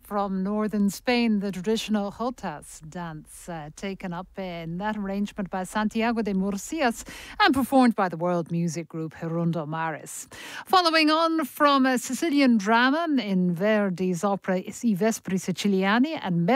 from northern Spain, the traditional Jotas dance, taken up in that arrangement by Santiago de Murcias and performed by the world music group Hirundo Maris. Following on from a Sicilian drama in Verdi's opera I Vespri Siciliani and